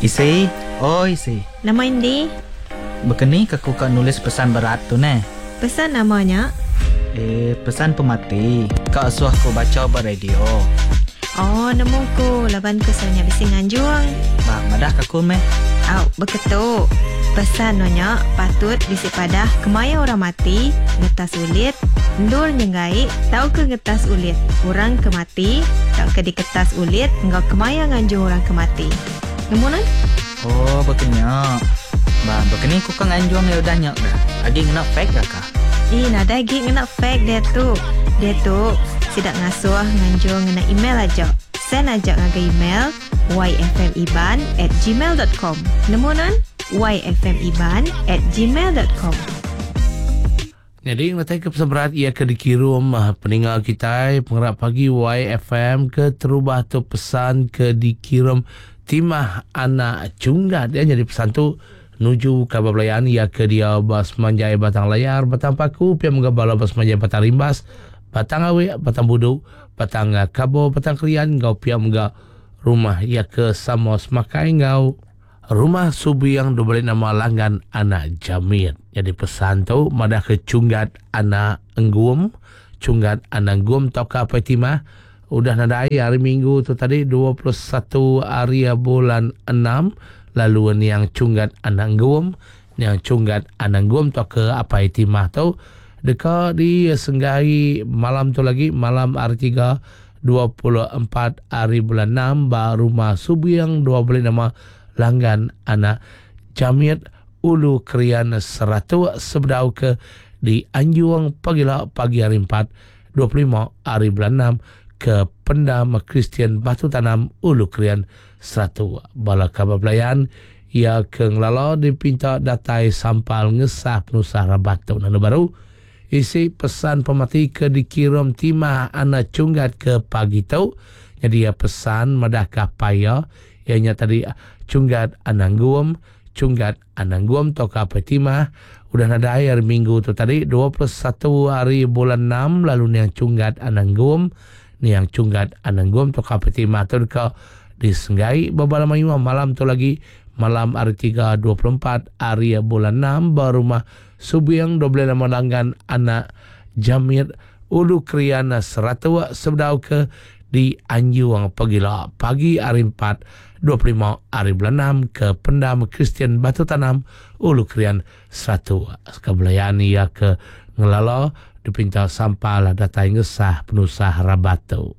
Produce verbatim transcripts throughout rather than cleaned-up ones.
Isi, oh isi. Nama Indi? Begini aku kau nulis pesan berat tu ne. Pesan namanya? Eh, pesan pemati. Kau suah ku baca ber radio. Oh, nemu ku. Laban kesannya bising anjuang. Bah, madah kaku meh. Au, beketuk. Pesan nonya patut bisi padah kemaya orang mati, ngetas ulit, ndur nyenggai, tau ke ngetas ulit. Orang kemati, tau ke diketas ulit, engkau kemaya nganjung orang kemati. Nemu nan? Oh, begini. Bah, begini ku kang anjuang ya udah nyak dah. Agi ngena fake dah kah? Ih, nada lagi ngena fake dia tu. Dia tu sidak ngasuh nganjung ngena email aja. Send aja ngaga email y f m iban at gmail dot com. Nemu nan? y f m iban at gmail dot com. Jadi nanti ke pesan berat ia ke dikirim peninggal kita pengerak pagi Y F M ke terubah tu pesan ke dikirim timah anak cunggat dia jadi pesan tu nuju ke bablayan ia ke dia bas manjai batang layar batang paku pia menggabala bas manjai batang rimbas batang awe batang budu batang kabo batang krian ngau pia mengga rumah ia ke samos makai ngau rumah subi yang diberi nama langgan anak Jamir. Jadi pesan tu madah ke cunggat anak enggum, cunggat anak enggum toka petimah. Udah nadai hari Minggu tu tadi dua puluh satu hari bulan enam. Lalu ni yang cunggat anak enggum, ni yang cunggat anak enggum toka apa itimah tu. Dekat di senggai malam tu lagi malam hari tiga dua puluh empat hari bulan enam baru rumah subi yang dua beli nama langgan anak Jamir Ulu Krian Seratu sebedau ke di Anjuang pagila pagi hari empat dua puluh lima hari bulan enam ke Pendam Kristian Batu Tanam Ulu Krian Seratu bala kabar pelayan ia ke ngelala dipinta datai sampal ngesah penusah rabatu nana baru isi pesan pemati ke dikirim timah anak cunggat ke pagi tu jadi ia pesan madah kapaya ianya tadi cunggat anangguam, cunggat anangguam toka petimah. Udah nada hari Minggu tu tadi dua puluh satu hari bulan enam lalu ni yang cunggat anangguam, ni yang cunggat anangguam toka petimah tu dekat disenggai babala mayu malam tu lagi malam hari tiga dua puluh empat hari bulan enam baru rumah subiang double nama langgan anak Jamir Ulu Kriana Seratu sebedau ke di Anjuang pagila pagi hari empat dua puluh lima hari bulan enam ke Pendam Kristian Batu Tanam Ulu Krian Seratu kebelayan ia ke ngelala dipinta sampah datai ngesah penusah rabatu.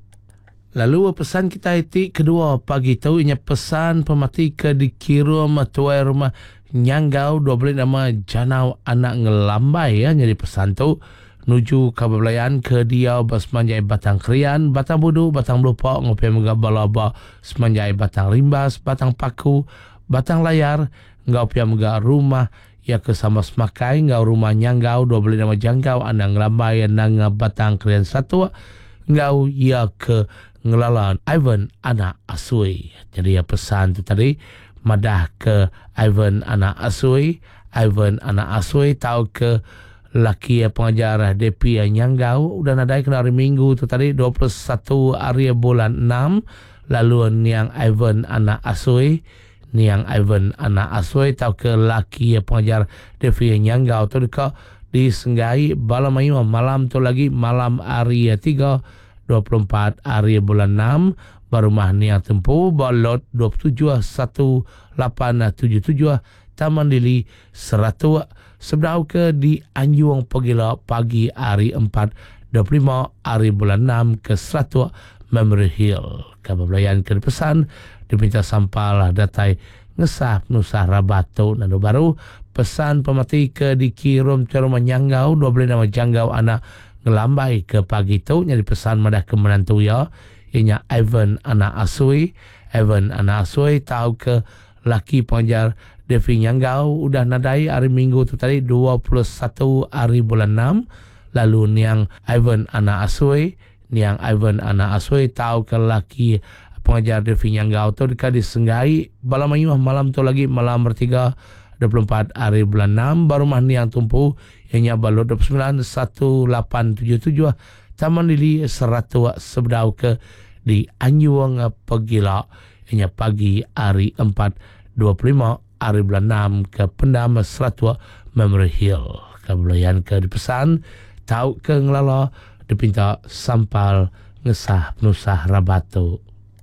Lalu pesan kita itu kedua pagi tu inya pesan pemati ke dikirim tuai rumah nyanggau dua beli nama janau anak ngelambai ya jadi pesan tu nuju kabelayan ke dia bas manjai batang krian, batang budu, batang belupok, ngopi menggak balaba semanjai batang rimbas, batang paku, batang layar, ngau pia menggak rumah ya ke sama semakai, ngau rumah nyanggau, dua beli nama jangkau, anak ngelambai, nang batang krian satu, ngau ya ke ngelalan Ivan anak Asui. Jadi ya pesan tu tadi, madah ke Ivan anak Asui, Ivan anak Asui tahu ke laki pengajar D P yang nyanggau udah nadai kena hari Minggu tu tadi dua puluh satu hari bulan enam lalu niang Ivan anak Asui niang Ivan anak Asui tahu ke laki pengajar D P yang nyanggau tu dekat disenggai balam mayu malam tu lagi malam hari tiga dua puluh empat hari bulan enam baru mah niang tempuh balot dua puluh tujuh satu lapan tujuh tujuh Taman Dili Seratu sebedau ke di Anjuang pagila pagi hari empat dua puluh lima hari bulan enam ke Seratu Memory Hill. Kabelayan ke pesan diminta sampah datai ngesah penusah rabatu nando baru pesan pemati ke dikirim ke rumah nyanggau dua beli nama janggau anak ngelambai ke pagi tu jadi pesan madah ke menantu ya ianya Ivan anak Asui Ivan anak Asui tahu ke laki pengajar Devi Nyanggau udah nadai hari Minggu tu tadi dua puluh satu hari bulan enam lalu niang Ivan anak Asui niang Ivan anak Asui tahu ke laki pengajar Devi Nyanggau tu dekat disenggai balam mayu malam tu lagi malam bertiga dua puluh empat hari bulan enam baru mah niang tumpu ianya balot dua puluh sembilan satu lapan tujuh tujuh Taman Dili Seratu sebedau ke di Anjuang pagila ianya pagi hari empat dua puluh lima hari bulan enam ke Pendam Seratua Memory Hill. Kabelayan ke dipesan tau ke ngelala dipinta sampal ngesah penusah Rabato.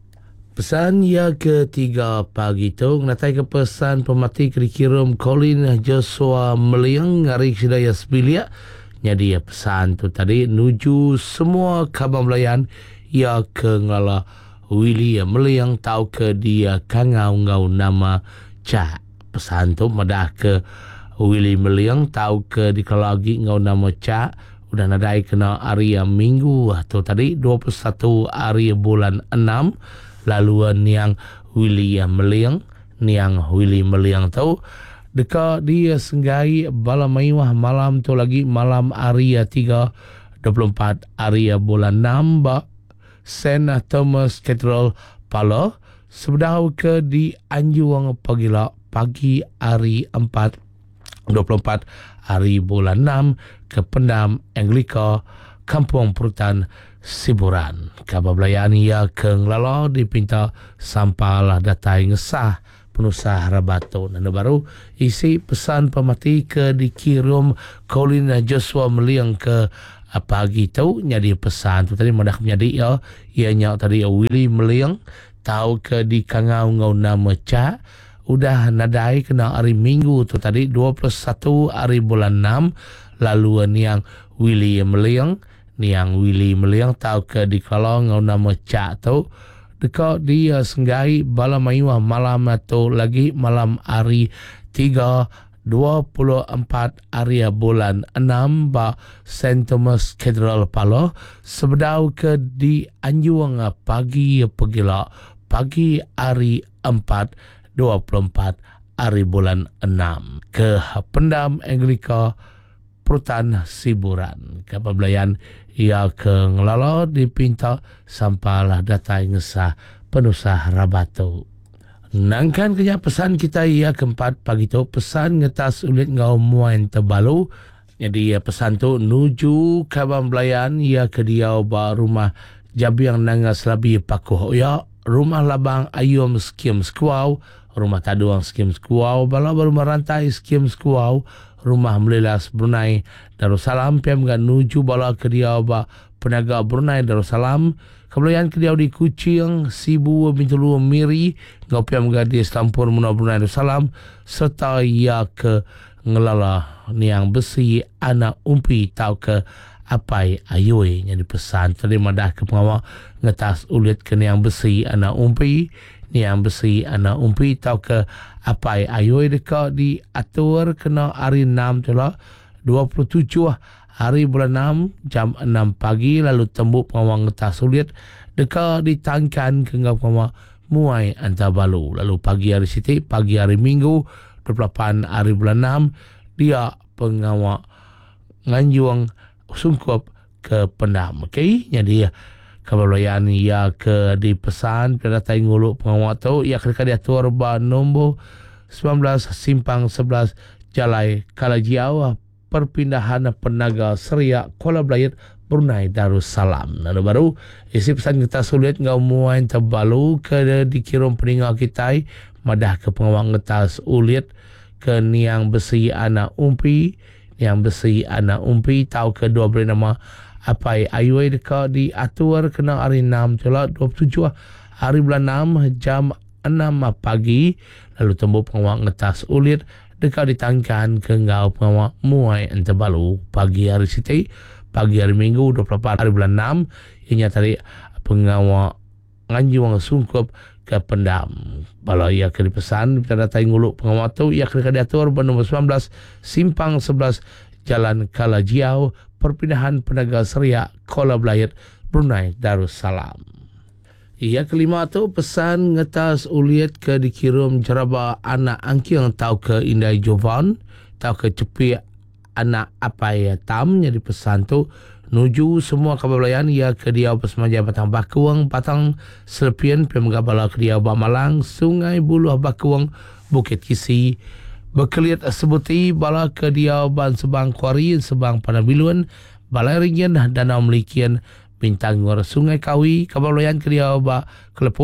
Pesan ya ketiga pagi tu ngatai ke pesan pemati kerikirum Colin Joshua Meliang ngari Sidaya Sebilia. Jadi ya pesan tu tadi nuju semua kabar belayan ya ke ngala Willy Meliang tau ke dia kangau ngau nama Cak. Pesan tu madah ke Willy Meliang tau ke dikalagi ngau nama Cak. Udah nadai kena hari minggu atau tadi dua puluh satu hari bulan enam. Lalu niang William Meliang, niang Willy Meliang tahu dekat dia senggai bala maiwah malam tu lagi malam hari tiga dua puluh empat hari bulan enam ba Saint Thomas Cathedral Palo sebedau ke di Anjuang pagila pagi hari empat dua puluh empat hari bulan enam ke Pendam Anglika Kampung Perutan Siburan. Kabar belayan ia ke ngelala dipinta sampal datai ngesah penusah Rabato. Dan baru isi pesan pemati ke dikirim Colin Joshua Meliang ke pagi tu nyadi pesan tu tadi madah menjadi ya ianya tadi Willy Meliang tahu ke di kangau ngau nama Cak udah nadai kena hari minggu tu tadi dua puluh satu hari bulan enam lalu niang Willy Meliang niang Willy Meliang tahu ke di kalau ngau nama Cak tu dekat dia senggai bala maiwah malam atau lagi malam hari tiga dua puluh empat hari bulan enam ba Saint Thomas Cathedral Palo sebedau ke di Anjuang pagi pegila pagi hari empat dua puluh empat hari bulan enam ke Pendam Anglika Perutan Siburan. Kabar belayan ia ke ngelala dipinta sampalah datai ngesah penusah Rabato. Nangkan kenya pesan kita ia keempat pagi tu pesan ngetas ulit ngau muain terbalu. Jadi ia pesan tu nuju kabar belayan ia ke dia ba rumah Jabiang Nangas Labi Pakuh ya rumah labang ayum skim skuau rumah taduang skim skuau bala rumah rantai skim skuau rumah Melilas Brunei Darussalam piam gan nuju bala ke dia ba penaga Brunei Darussalam kebelayan ke dia di Kuching Sibu Bintulu Miri ngau piam gan di Selampur Muna Brunei Darussalam serta ia ke ngelala niang besi anak umpi tau ke apai ayoi yang dipesan terima dah ke pengawal ngetas ulit ke niang besi anak umpi niang besi anak umpi tau ke apai ayoi dekat di atur kena hari enam tu lah dua puluh tujuh hari bulan enam jam enam pagi lalu tembuk pengawal ngetas ulit dekat di tangkan ke ngau pengawal muai Antabalu lalu pagi hari siti pagi hari minggu dua puluh lapan hari bulan enam dia pengawal nganjuang sungkup ke Pendam. Okey, jadi kabar belayan ia ke dipesan pada tai ngulu pengawal tu ia kena diatur ba nombor sembilan belas simpang sebelas Jalai Kalajiau perpindahan penaga Seria Kuala Belait Brunei Darussalam. Lalu baru isi pesan kita sulit ngau muain terbalu ke dikirim peninggal kita madah ke pengawal ngetas ulit ke niang besi anak umpi yang besi anak umpi tahu kedua beri nama apai ayui dekat di atur kena hari enam celah dua puluh tujuh hari bulan enam jam enam pagi lalu tembuk pengawal ngetas ulit dekat ditangkan ke ngau pengawal muai Antabalu pagi hari siti pagi hari minggu dua puluh empat hari bulan enam ianya tadi pengawal nganjuang sungkup ke Pendam. Kalau ia kena pesan kita datai nguluk pengawal tu ia kena diatur bernomor sembilan belas simpang sebelas Jalan Kalajiau perpindahan penaga Seria Kuala Belait Brunei Darussalam. Ia kelima tu pesan ngetas uliat ke dikirim jeraba anak angking tau ke Indai Jovan tau ke cepi anak apai tam jadi pesan tu nuju semua kabar belayan ia ke dia pesemaja Batang Bakuang Batang Selepian pemgabala ke dia Malang Sungai Buluh Bakuang Bukit Kisi berkeliat sebuti bala ke dia ban Sebang Kuari Sebang Panabiluan Balai Ringin Danau Melikian Bintang Ngor Sungai Kawi kabar belayan ke dia ba Kelepuk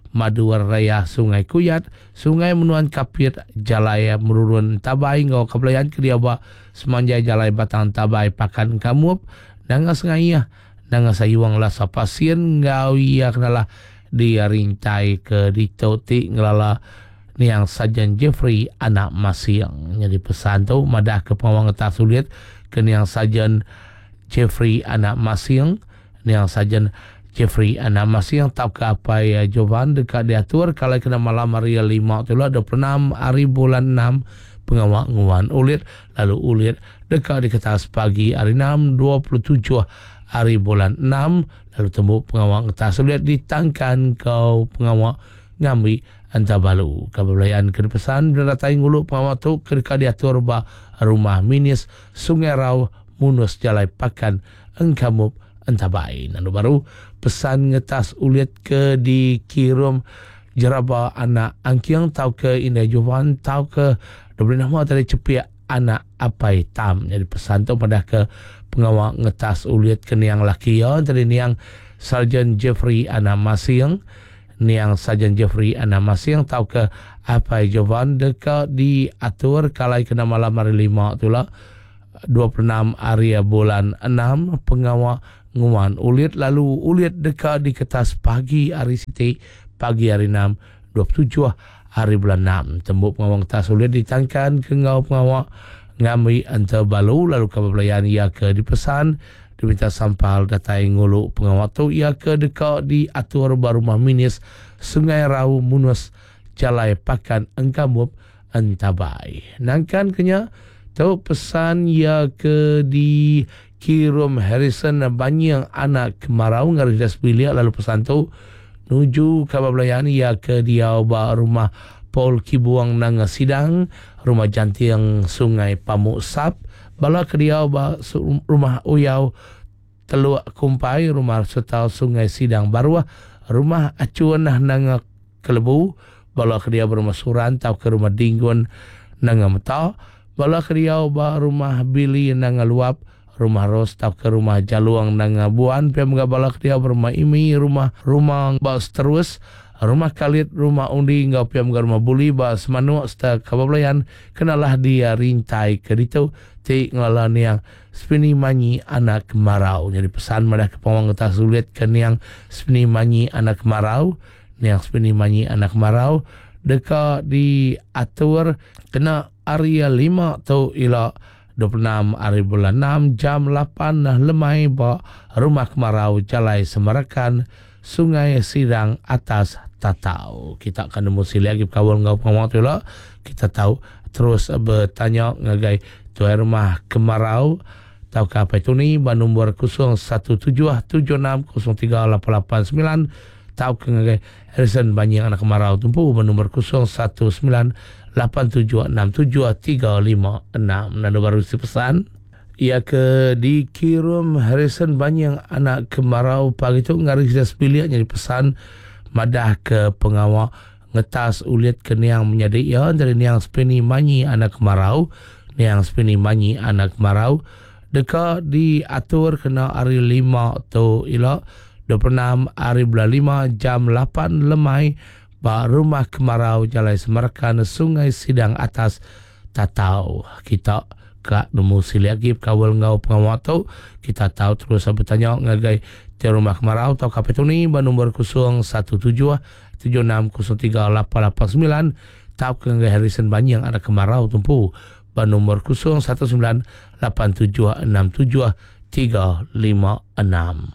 Maduar Raya Sungai Kuyat, Sungai Menuan Kapit, Jalai Merurun Tabai, ngau kabelayan kediaba semanjai Jalai Batang Tabai Pakan Kamup, nanga sengaya, nanga sayuang lasa pasien, ngau ia kenalah dia rintai ke ditoti ngelala niang Sajan Jeffrey anak Masiang. Jadi pesan tu madah ke pengawang ngetah sulit ke niang Sajan Jeffrey anak Masiang, niang Sajan Jeffrey anak Masiang tahu ke apa ya Jovan dekat diatur kalau kena malam hari lima tu lah dua puluh enam hari bulan enam pengawak nguan ulit lalu ulit dekat di kertas pagi hari enam dua puluh tujuh hari bulan enam lalu tembuk pengawak ngetah sulit ditangkan kau pengawak ngambi antabalu kabelayaan ke pesan beratai ngulu pengawak tu kedekat diatur ba rumah minis Sungai Rau Munus Jalai Pakan Engkamup Antabai. Nandu baru pesan ngetas ulit ke di Kirum Jeraba anak Angkiang tahu ke Indah Jovan tahu ke dua nama tadi cepiak anak Apai Tam. Jadi pesan tu pada ke pengawak ngetas ulit ke niang laki ya tadi niang Sarjan Jeffrey anak Masiang, niang Sarjan Jeffrey anak Masiang tahu ke Apai Jovan dekat di atur kalai kena malam hari lima tu lah dua puluh enam hari bulan enam pengawak nguan ulit lalu ulit dekat di kertas pagi hari siti pagi hari enam dua puluh tujuh hari bulan enam tembuk pengawang tas ulit ditangkan ke ngau pengawak ngambi antar balu lalu kabelayaan ia ke dipesan diminta sampal datai ngulu pengawak tu ia ke dekat di atur rumah minis Sungai Rau Munus Jalai Pakan Engkamup Antabai. Nangkan kenya tu pesan ia ke di Kirum Harrison Banyang anak Kemarau ngaris das bilik lalu pesan tu nuju kabelayaan ia ke dia ba rumah Paul Kibuang nang Sidang rumah jantiang Sungai Pamuk Sap bala ke dia ba rumah Uyau Teluk Kumpai rumah Setau Sungai Sidang Baruah rumah Acuan nang Kelebu bala ke dia rumah Suran tau ke rumah Dinggun nang Meta bala ke dia ba rumah Billy nang Luap rumah Ros tau ke rumah Jaluang nang Buan pia mengabalak dia rumah Imi rumah rumah bas terus rumah Kalit rumah Undi ngau pia menga rumah Buli bas Manu sta kabablayan kenalah dia rintai ke ditu ti ngalan yang Spini Manyi anak Kemarau. Jadi pesan madah ke pawang ngetah sulit ke niang Spini Manyi anak Kemarau, niang Spini Manyi anak Kemarau dekat di atur kena area lima tu ila dua puluh enam hari bulan enam jam lapan nah lemai ba rumah Kemarau Jalai Semarakan Sungai Sidang atas Tatau. Kita akan demusi lagi kawal ngau pengawal tu lah. Kita tahu terus bertanya ngagai tuai rumah Kemarau tahu ke apa itu ni ba nombor kosong satu tujuh tujuh enam kosong tiga lapan lapan sembilan tahu ke ngagai Harrison Banyang anak Kemarau tumpu ba nombor kosong satu sembilan lapan tujuh enam tujuh tiga lima enam. Nado baru si pesan ia ke di Kirum Harrison Banyang anak Kemarau pagi tu ngaris das bilik. Jadi pesan madah ke pengawal ngetas ulit ke niang menjadi ya dari niang Spini Manyi anak Kemarau, niang Spini Manyi anak Kemarau dekat di atur kena hari lima tu ila dua puluh enam hari bulan lima jam lapan lemai ba rumah Kemarau Jalai Semarakan Sungai Sidang atas Tatau. Kita kak nemu lagi kawal ngau pengawal tu kita tahu terus bertanya ngagai di rumah Kemarau tahu kape tu ni ba nombor kosong satu tujuh tujuh enam kosong tiga lapan lapan sembilan tahu ke ngagai Harrison Banyang anak Kemarau tumpu ba nombor kosong satu sembilan lapan tujuh enam tujuh tiga lima enam.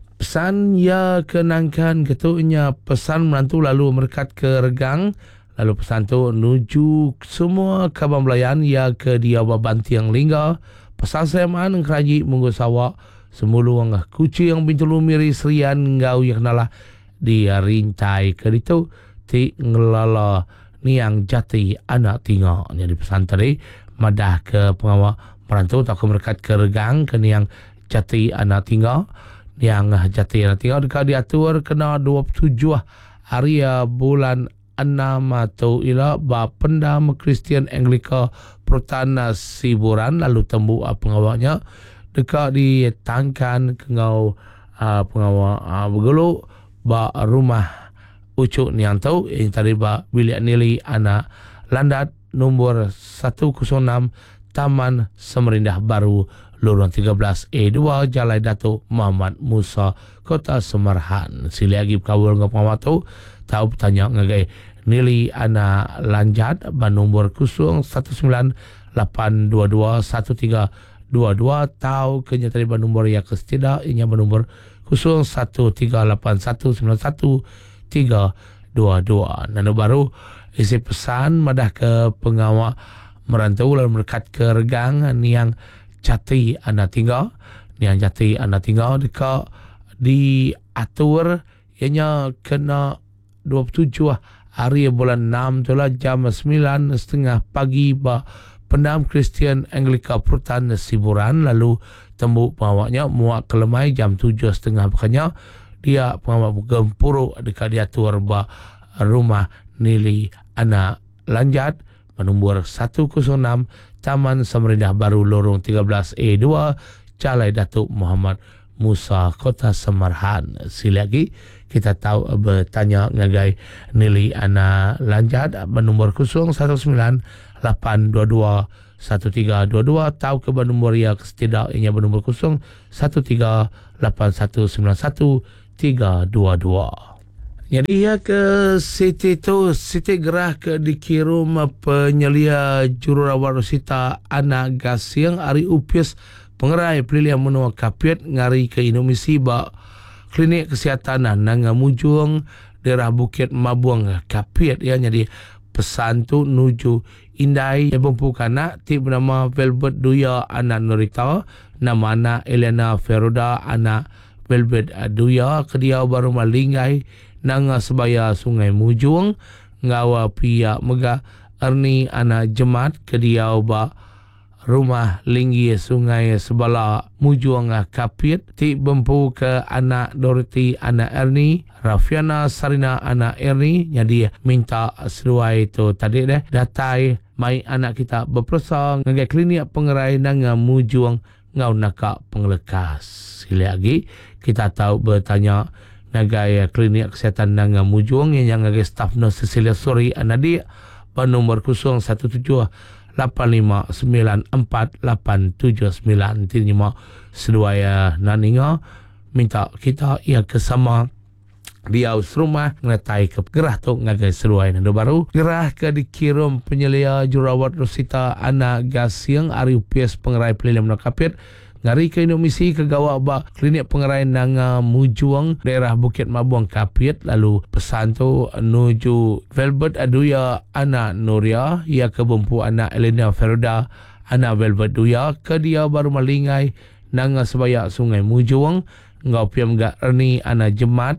Pesan ya kenangkan ketuknya pesan menantu lalu merkat ke Regang lalu pesan tu nuju semua kabang belayan ya ke dia Bantiang Lingga pesan saya man keraji munggu sawak semulu angah kuci yang bintulu miri serian ngau yang nalah dia rintai ke ditu ti ngelala niang jati anak tinggal. Jadi pesan tadi madah ke pengawal merantau tak ke merkat ke Regang ke niang jati anak tinggal yang jati yang tinggal dekat diatur kena dua puluh tujuh hari bulan enam atau ila ba pendam Kristian Anglika Protana Siburan lalu tembu pengawalnya dekat di Tangkan kengau uh, pengawal uh, bergeluk ba rumah Ucuk Niang Tau yang terlibat bilik nilai anak landat nombor seratus enam Taman Samarindah Baru lorong tiga belas A dua Jalan Datuk Muhammad Musa Kota Semarahan. Sila lagi kawal dengan pengamat tu tahu bertanya ngagai nilai anak lanjat ban nombor kosong satu sembilan lapan dua dua satu tiga dua dua tahu kenyataan ban nombor yang ketidak ianya ban nombor kosong satu tiga lapan satu sembilan satu tiga dua dua. Nano baru isi pesan madah ke pengawal merantau lalu berkat ke regang ni yang jati anak tinggal ni yang jati anak tinggal dekat diatur ianya kena dua puluh tujuh hari bulan enam tu lah jam sembilan setengah pagi ba Pendam Kristian Anglika Prutan Siburan lalu tembuk pengawaknya muak kelemai jam tujuh setengah makanya dia pengawak gempuruk dekat diatur ba rumah nilai anak lanjat nombor seratus enam Taman Samarindah Baru lorong tiga belas A dua Jalan Datuk Muhammad Musa Kota Semarahan. Sila lagi kita tahu bertanya ngagai nilai anak lanjat nombor kosong satu sembilan lapan dua dua satu tiga dua dua tahu ke nombor yang setidak ianya nombor kosong satu tiga lapan satu sembilan satu tiga dua dua. Jadi ia ke Siti tu Siti gerah ke dikirim penyelia jururawat Rosita anak Gasiang hari upias pengerai pelilihan menua kapiat ngari ke Indomisi ba klinik kesihatan nang mujung daerah Bukit Mabuang kapiat ya. Jadi pesan tu nuju Indai yang bumpu kanak ti bernama Velvet Duya anak Norita, nama anak Elena Feroda anak Velvet Duya kedia baru malingai nang sebaya Sungai Mujung ngawa pihak mega Erni anak Jemat kedia ba rumah linggi Sungai Sebala Mujung Kapit ti bempu ke anak Dorothy anak Erni Rafiana Sarina anak Erni. Jadi minta seruai tu tadi deh datai mai anak kita berperasa ngagai klinik pengerai nang Mujung ngau nakak penglekas. Sila lagi kita tahu bertanya ngagai klinik kesihatan nang Mujung yang ngagai staff nurse Cecilia Suri anadik ban nombor kosong satu tujuh lapan lima sembilan empat lapan tujuh sembilan. Tinima seduaya naninga minta kita ia kesama dia rumah ngetai ke gerah tu ngagai seruai nando baru gerah ke dikirim penyelia jurawat Rosita anak Gasiang ari upias pengerai pelilihan menakapit ngari ke Indomisi ke gawak ba klinik pengerai nang Mujung daerah Bukit Mabuang Kapit. Lalu pesan tu nuju Velvet Aduya anak Nuria ia ke bumpu anak Elena Feroda anak Velvet Duya ke dia baru malingai nang sebaya Sungai Mujung ngau piam ga Erni anak Jemat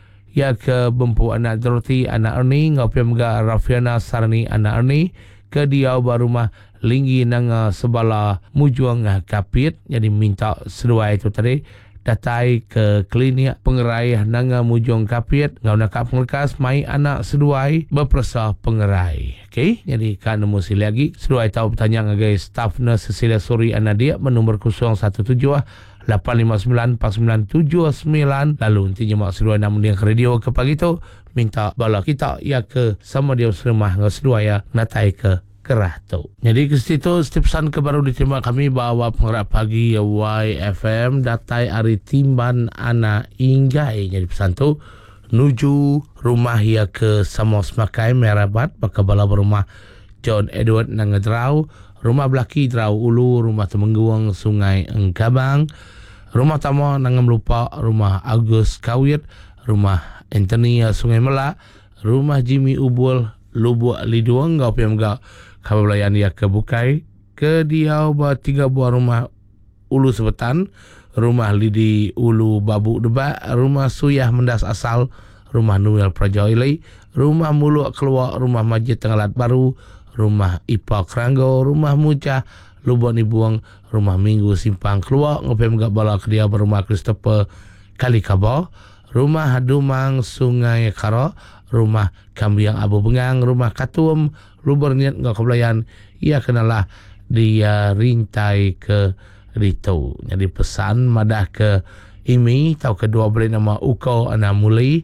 ia ke bumpu anak Dorothy anak Erni ngau piam ga Rafiana Sarni anak Erni ke dia baru mah linggi nang sebala Mujung Kapit. Jadi minta seruai itu tadi datai ke klinik pengerai nang Mujung Kapit ngau nakak penglekas mai anak seruai berperasa pengerai. Okey, jadi kan mesti lagi seruai tahu bertanya ngagai staff nurse Cecilia Suri anak dia nombor kosong satu tujuh lapan lima sembilan empat sembilan tujuh sembilan. Lalu intinya mak seruai namun dia ke radio ke pagi tu minta bala kita ia ke sama dia serumah ngau seruai ya natai ke kerah tu. Jadi ke situ setiap pesan ke baru diterima kami bawa pengerak pagi Y F M datai ari timban anak inggai. Jadi pesan tu nuju rumah ia ke Samos Makai Merabat baka bala berumah John Edward nang Ngedrau, rumah belaki Drau Ulu, rumah Temengguang Sungai Engkabang, rumah Tamo nang Melupa, rumah Agus Kawit, rumah Anthony Sungai Melak, rumah Jimmy Ubul Lubuk Liduang ngau piam ga kabelayan dia ke Bukai ke Diau ba tiga buah rumah Ulu Sebetan, rumah Lidi Ulu Babu Debak, rumah Suyah Mendas Asal, rumah Nuel Prajoili, rumah Muluk Keluar, rumah Majid Tenggalat Baru, rumah Ipa Keranggo, rumah Mucah Lubuk Nibuang, rumah Minggu Simpang Keluar ngopem gak bala ke dia rumah Christopher Kalikabo, rumah Dumang Sungai Karo, rumah Kambiang Abu Bengang, rumah Katum Lubar Niat ngau kebelayan ia kenalah dia rintai ke Rito. Jadi pesan madah ke Imi tahu kedua beri nama Uko Ana Muli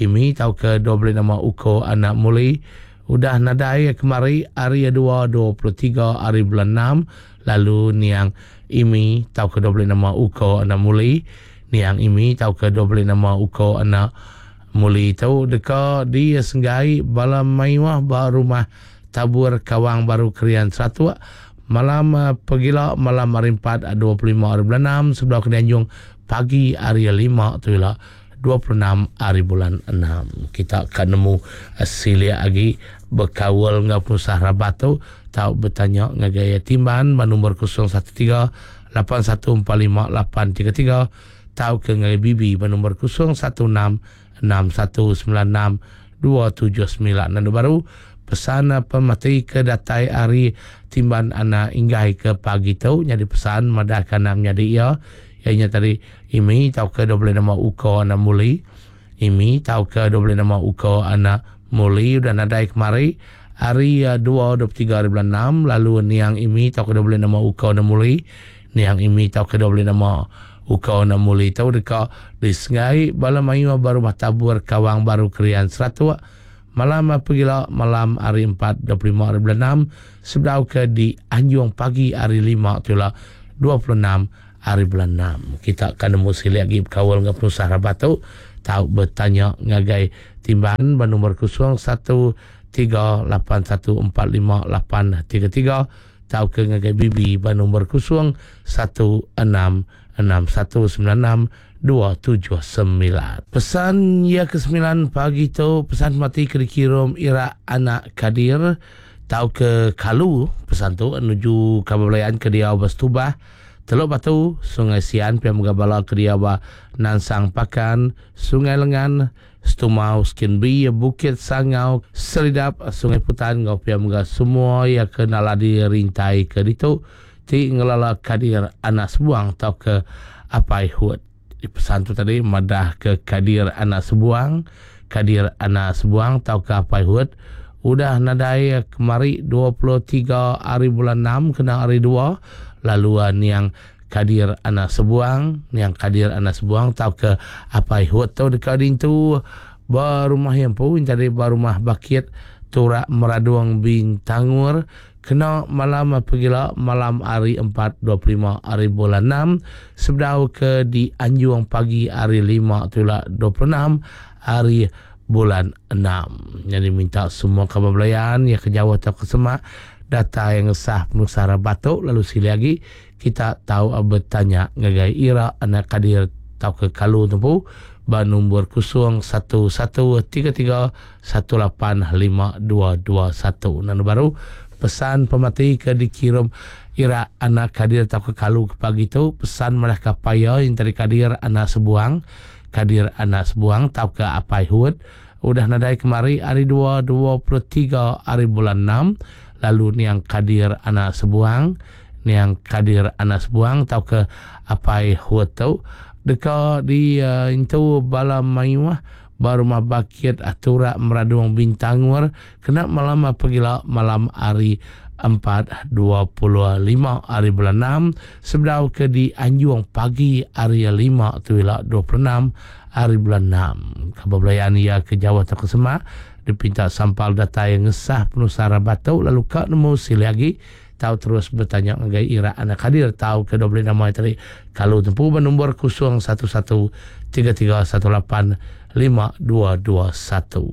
imi tau ke dua boleh nama uko anak muli udah nadai kemari hari dua dua puluh tiga hari bulan enam lalu niang imi tau ke dua boleh nama uko anak muli niang imi tau ke dua boleh nama uko anak muli tau deka dia senggai bala maiwah ba rumah tabur kawang baru krian satu malam uh, pegila malam hari empat dua puluh lima hari bulan enam sebelah Kedanjung pagi hari lima tu lah dua puluh enam hari bulan enam kita akan nemu uh, silia lagi berkawal ngapun sahabat tu tahu bertanya ngagaya timban nombor kosong satu tiga lapan satu empat lima lapan tiga tiga tahu ke ngagaya bibi nombor kosong satu enam enam satu sembilan enam dua tujuh sembilan dan baru pesan pemati ke datai hari timban anak inggai ke pagi tu jadi pesan madahkan nam jadi ia ianya tadi imi tahu ke dua boleh nama uko anak muli imi tahu ke dua boleh nama uko anak muli dan nadai kemari hari dua dua puluh tiga hari bulan enam lalu niang imi tahu ke dua boleh nama uko anak muli niang imi tahu ke dua boleh nama uko anak muli tahu dekat di sengai bala mayu baru tabur kawang baru krian seratus malam pergilah malam hari empat dua puluh lima hari bulan enam sebelah ke di Anjung pagi hari lima itulah dua puluh enam hari bulan enam kita akan mesti lagi kawal dengan penuh sahabat tu tahu bertanya ngagai timbangan bernomor kosong satu tiga lapan satu empat lima lapan tiga tiga tahu ke ngagai bibi bernomor kosong satu enam enam satu sembilan enam dua tujuh sembilan. Pesan ya ke sembilan pagi tu pesan mati ke dikirim ira anak Kadir tahu ke Kalu pesan tu menuju Kabupaten ke dia Bastubah Teluk Batu Sungai Sian pia megabala ke dia ba Nansang Pakan Sungai Lengan Stumau Skinbi Bukit Sangau Seridap Sungai Putan ngau pia mega semua ya ke naladi rintai ke ditu ti ngelala Kadir anak sebuang tahu ke Apai Hut di pesan tu tadi madah ke Kadir anak sebuang Kadir anak sebuang tahu ke Apai Hut udah nadai kemari dua puluh tiga hari bulan enam kena hari dua laluan yang Kadir anak sebuang yang Kadir anak sebuang tahu ke Apai Hut tahu dekat itu barumah yang pun tadi barumah bakit turak meraduang bintangur kena malam pergilah malam hari empat dua puluh lima hari bulan enam sebelah ke di Anjung pagi hari lima itulah dua puluh enam hari bulan enam jadi minta semua kebablayan ya ke Jawa atau ke Semak data yang sah penuh sara batuk lalu sili lagi kita tahu bertanya ngagai ira anak Kadir tahu ke Kalu tempu ba nombor kosong satu satu tiga tiga satu lapan lima dua dua satu dan baru pesan pemati ke dikirim ira anak Kadir tahu ke Kalu ke pagi tu pesan malah kapaya yang dari Kadir anak sebuang Kadir anak sebuang tahu ke Apai Hut udah nadai kemari hari dua dua puluh tiga hari bulan enam lalu ni yang Kadir anak sebuang ni yang Kadir anak sebuang tahu ke Apai Hut tu dekat di uh, itu bala mayuah baru mabakit aturak meraduang bintangur kena malam pergilah malam hari empat dua puluh lima hari bulan enam sebelah ke di Anjung pagi hari lima tu ialah dua puluh enam hari bulan enam kebablayan ia ke Jawa atau ke Semak dipinta sampal data yang ngesah penuh sara batuk lalu kak nemu sili lagi tahu terus bertanya ngagai ira anak Kadir tahu ke dua boleh nama tadi kalau tempuh bernombor kosong satu satu tiga tiga satu lapan lima dua dua satu.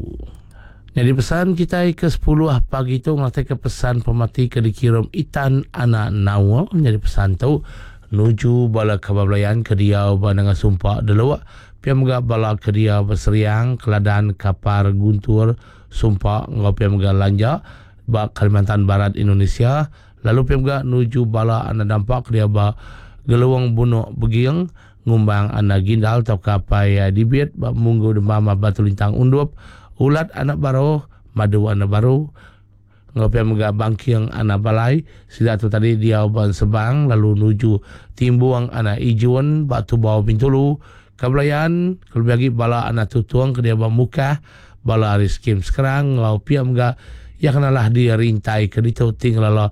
Jadi pesan kita ke sepuluh pagi tu ngerti ke pesan pemati ke dikirim Itan anak Nawal jadi pesan tu nuju bala kebablayan ke dia dengan sumpah delawak pia mga bala ke dia berseriang keladan kapar guntur sumpah ngau pia mga lanja ba Kalimantan Barat Indonesia lalu pia mga nuju bala anak dampak dia ba geluang bunuh begiang ngumbang anak gindal tau kapai dibit ba munggu demama batu lintang undup ulat anak baru madu anak baru ngopia mga bangkiang anak balai sila tu tadi dia ban sebang lalu nuju timbuang anak ijuan batu bawah pintulu kablayan kalau bagi bala anak tutuang ke dia ba muka bala riskim sekarang ngopia mga ya kenalah dia rintai ke ditu tinggal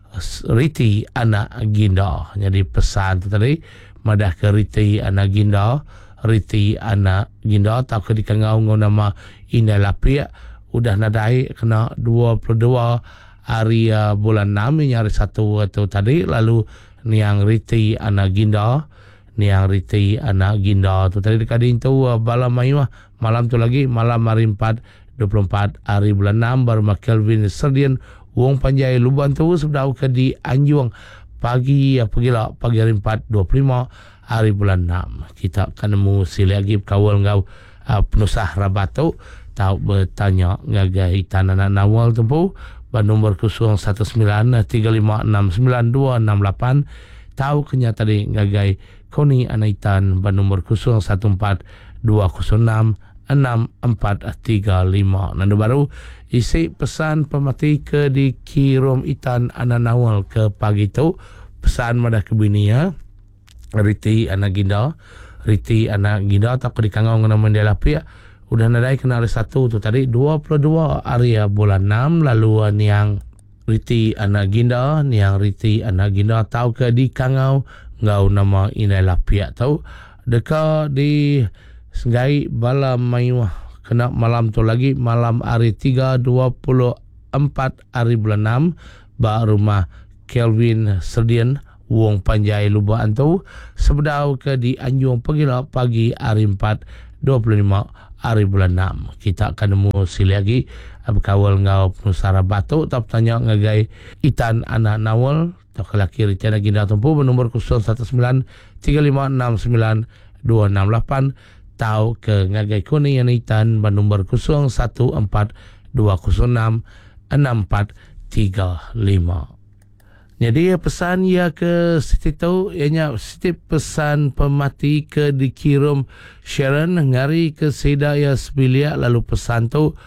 riti anak ginda jadi pesan tu tadi madah ke riti anak ginda riti anak ginda tau ke dikangau ngau nama Inai Lapia udah nadai kena dua puluh dua hari uh, bulan enam ini hari satu atau tadi. Lalu niang riti anak ginda niang riti anak ginda tu tadi dekadin tu uh, bala mayuah malam tu lagi malam hari empat dua puluh empat hari bulan enam baru Kelvin Serdian Wong Panjai Luban tu sudah ke di Anjuang pagi apa gila pagi hari empat dua puluh lima hari bulan enam. Kita akan nemu sili lagi kawal ngau uh, penusah Rabato tahu bertanya ngagai hitan anak nawal tempu ban nombor kosong satu sembilan tiga lima enam sembilan dua enam lapan tahu kenya tadi ngagai koni anak hitan ban nombor kosong satu empat dua kosong enam enam empat tiga lima. Nando baru isi pesan pemati ke dikirim itan anak nawal ke pagi tu pesan madah kebinia riti anak ginda riti anak ginda tak dikangau ngana Mandela Pia udah nadai kena hari satu tu tadi dua puluh dua hari bulan enam. Lalu niang riti anak ginda niang riti anak ginda tahu ke dikangau ngau nama Inai Lapia tahu deka di Senggai bala mayuah kena malam tu lagi malam hari tiga dua puluh empat hari bulan enam ba rumah Kelvin Serdian Wong Panjai Lubaan tu sebedau ke di Anjung pagila pagi hari empat dua puluh lima hari bulan enam. Kita akan nemu sili lagi berkawal ngau penusara batu tak tanya ngagai itan anak nawal tak laki ritiana ginda tempu bernomor kosong satu sembilan tiga lima enam sembilan dua enam lapan tahu ke ngagai kuni yang itan bernomor kosong satu empat dua kosong enam enam empat tiga lima. Jadi pesan ia ke Siti tu ianya Siti pesan pemati ke dikirim Sharon ngari ke Sedaya Sebilia. Lalu pesan tu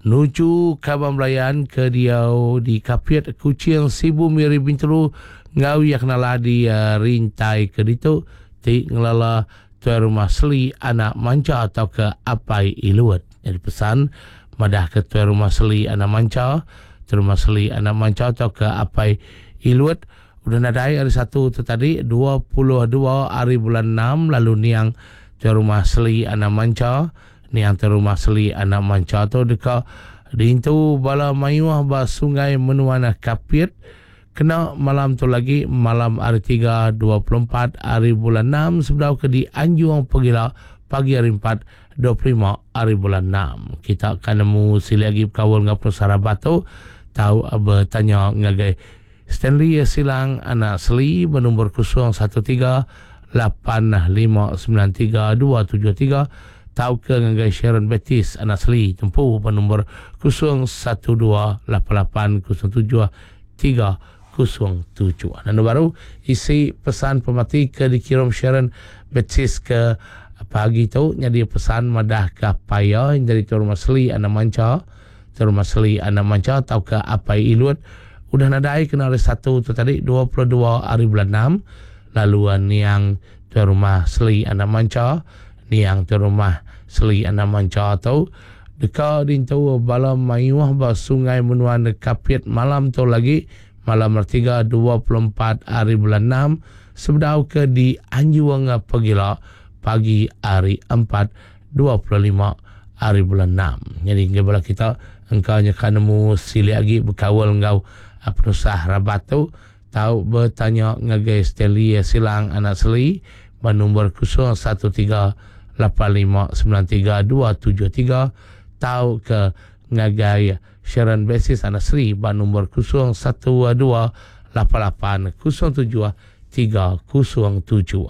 nuju Kabang Melayan ke diau di Kapiat Kucing Sibu Miri Bintulu ngau yak nala di uh, rintai ke ditu ti ngelala tuan rumah seli anak manca atau ke apai iluat. Jadi pesan madah ke tuan rumah seli anak manca tuan rumah seli anak manca atau ke apai iluat udah nadai hari satu tu tadi dua puluh dua hari bulan enam. Lalu niang tuan rumah seli anak manca niang tuan rumah seli anak manca tu dekat dintu bala mayuah ba sungai menuana Kapiat kena malam tu lagi malam hari tiga dua puluh empat hari bulan enam sebelum ke di Anjuang pagila pagi hari empat dua puluh lima hari bulan enam. Kita akan nemu sili lagi kawal ngapun Sarabatu tahu bertanya ngagai Stanley Silang anak seli bernombor kosong satu tiga lapan lima sembilan tiga dua tujuh tiga tahu ke ngagai Sharon Betis anak seli tempuh bernombor kosong satu dua lapan lapan kosong tujuh tiga kosong tujuh. Dan baru isi pesan pemati ke dikirim Sharon Betis ke pagi tu jadi pesan madah ke paya jadi tu rumah seli anak manca tu rumah seli anak manca tahu ke apa iluat udah nadai kena hari satu tu tadi dua puluh dua hari bulan enam. Lalu niang tuan rumah seli anak manca niang tuan rumah seli anak manca tu dekat dintu bala mayuah ba sungai menuan Kapiat malam tu lagi malam tiga dua puluh empat hari bulan enam sebedau ke di Anjuang pagila pagi hari empat dua puluh lima hari bulan enam. Jadi ngebala kita engkau nyakan nemu sili lagi berkawal engkau penusah Rabatu tahu bertanya ngagai Steli Silang anak seli bernombor kosong satu tiga lapan lima sembilan tiga dua tujuh tiga tahu ke ngagai Sharon Betis anak seli bernombor kosong satu dua lapan lapan kosong tujuh tiga kosong tujuh.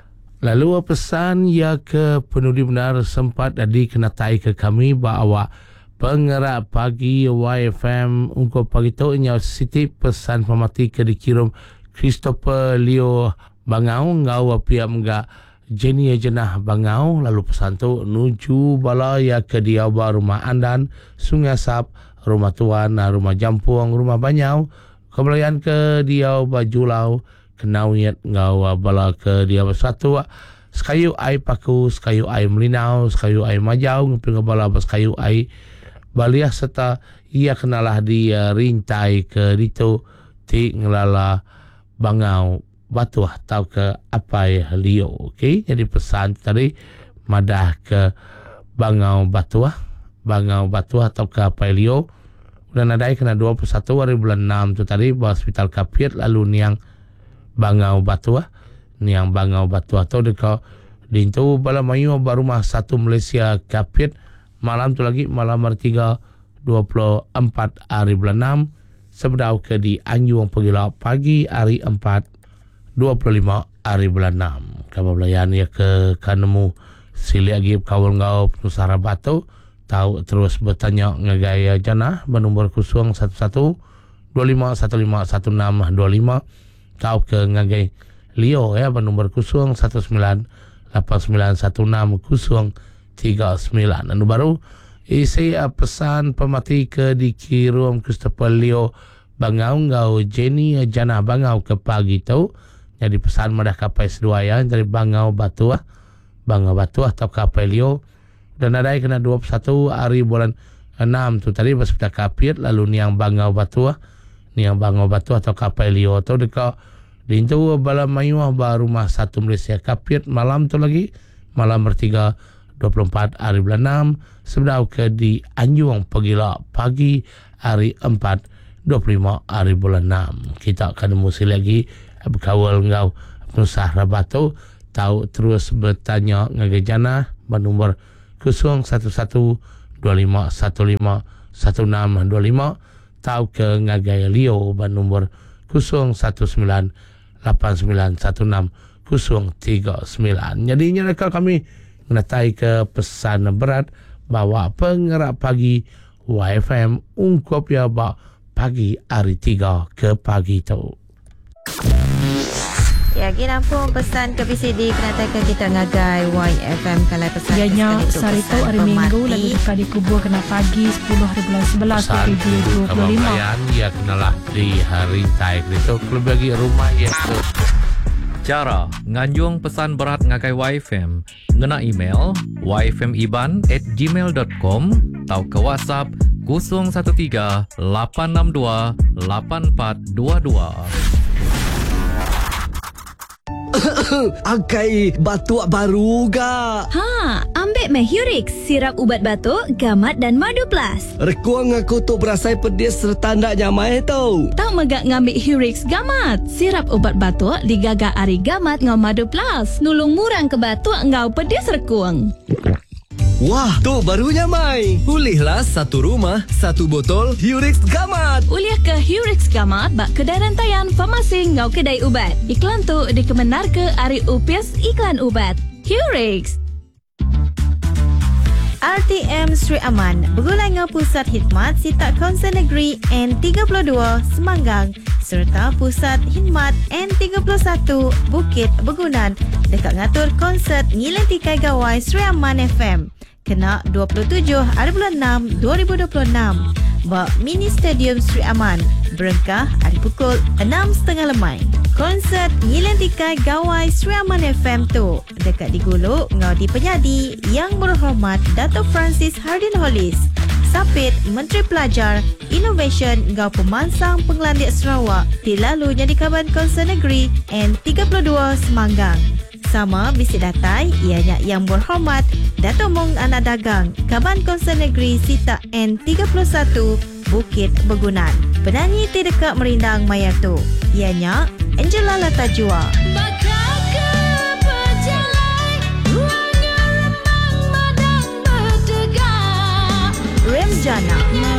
Lalu pesan ya ke penudi benar sempat tadi kena tai ke kami bahawa pengerak pagi Y F M untuk pagi tu nya Siti pesan pemati ke dikirim Christopher Leo Bangau ngau pihak menga Jenny Jenah Bangau. Lalu pesan tu nuju bala ya ke dia rumah Andan Sungai Sap rumah Tuan rumah Jampuang rumah Banyau kembalian ke dia Bajulau kenauiat ngau bala ke dia satu sekayu ai paku sekayu ai melinau sekayu ai majau nguping bala sekayu ai baliah serta ia kenalah dia rintai ke ditu ti ngelala Bangau Batuah tahu ke apa ya Leo. Okey, jadi pesan tadi madah ke Bangau Batuah, Bangau Batuah atau ke Pailio. Dan nadai kena dua puluh satu hari bulan enam tu tadi bawa hospital Kapiat, lalu niang Bangau Batuah, niang Bangau Batuah tu dekat dintu bala mayu ba rumah satu Malaysia Kapiat. Malam tu lagi malam hari tiga dua puluh empat hari bulan enam sebedau ke di Anjuang Pegila pagi hari empat dua puluh lima hari bulan enam. Kabar belayan ya ke kanemu sili lagi kawal ngau Nusara Batu tahu terus bertanya ngagaya jana bernomor kosong satu satu dua lima satu lima satu enam dua lima tahu ke ngagai Leo ya bernomor kosong satu sembilan lapan sembilan satu enam kosong tiga sembilan. Anu baru isi uh, pesan pemati ke dikirim Christopher Leo Bangau ngau Jenny jana Bangau ke pagi tu. Jadi pesan madah kapai sedua ya dari Bangau Batuah, Bangau Batuah atau kapai Leo. Dan ada kena dua puluh satu hari bulan enam tu tadi bersepeda Kapiat, lalu niang Bangau Batuah, niang Bangau Batuah atau kapai Leo tu dekat dintu bala mayuah ba rumah satu Malaysia Kapiat. Malam tu lagi malam bertiga dua puluh empat hari bulan enam sebedau ke di Anjuang Pegila pagi hari empat dua puluh lima hari bulan enam. Kita akan musi lagi berkawal ngau Nusah Rabatu tahu terus bertanya ngagajana bernomor kosong satu satu dua lima satu lima satu enam dua lima tahu ke ngagaya Leo bernomor kosong satu sembilan lapan sembilan satu enam kosong tiga sembilan. Jadi nyereka kami menatai ke pesan berat bawa pengerak pagi Y F M ungkap ya ba pagi hari tiga ke pagi tu. Ya, kita pun pesan ke B C D penatakan kita ngagai Y F M kalau pesan. Ianya sarito hari Minggu lalu dekat dikubur kena pagi sepuluh hari bulan sebelas dua ribu dua puluh lima. Pesan ya kenalah di hari taik itu kalau bagi rumah ya tu. Cara nganjung pesan berat ngagai Y F M ngena email y f m iban at gmail dot com atau ke WhatsApp kosong satu tiga lapan enam dua lapan empat dua dua. Akai batuk baru ga? Ha, ambil meh Hurix, sirap ubat batuk, gamat dan madu plus. Rekuang aku tu berasai pedis serta ndak nyamai tau. Tak megak ngambil Hurix gamat, sirap ubat batuk digagak ari gamat ngau madu plus. Nulung murang ke batuk ngau pedis rekuang. Wah, tu barunya mai. Pulihlah satu rumah, satu botol Hurix Gamat. Uliah ke Hurix Gamat bak kedai rantaian farmasi ngau kedai ubat. Iklan tu dikemenar ke Ari Upis iklan ubat. Hurix. R T M Sri Aman bergulai dengan Pusat Khidmat Sitak Kaunsil Negeri N tiga puluh dua Semanggang serta Pusat Khidmat N tiga puluh satu Bukit Begunan dekat ngatur konsert Ngilang Tikai Gawai Sri Aman F M. Kena dua puluh tujuh hari bulan enam dua ribu dua puluh enam. Bak Mini Stadium Sri Aman. Berengkah hari pukul enam tiga puluh lemai. Konsert Ngilang Tikai Gawai Sri Aman F M tu dekat di Gulu ngau di penyadi Yang Berhormat Dato' Francis Hardin Hollis, Sapit Menteri Pelajar, Innovation ngau Pemansang Penglandik Sarawak dilalunya di Kaban Kaunsil Negeri N tiga puluh dua Semanggang. Sama bisi datai ianya Yang Berhormat Dato' Mong Anak Dagang Kaban Kaunsil Negeri Sita N tiga puluh satu Bukit Begunan. Penyanyi terdekat merindang maya tu ianya Angela Latajua. Bakal ke pejalai, ruangnya rembang madang berdegar. Remjana.